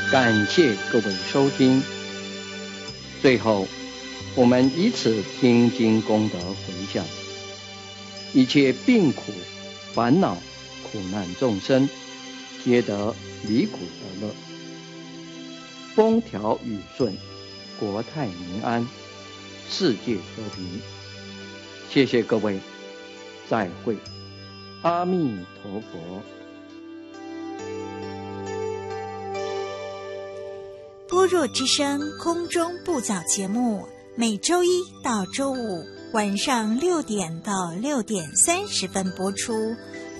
感谢各位收听。最后，我们以此听经功德回向，一切病苦、烦恼、苦难众生，皆得离苦得乐，风调雨顺，国泰民安，世界和平。谢谢各位，再会，阿弥陀佛。 般若之声空中布早节目，每周一到周五晚上6点到6点30分播出。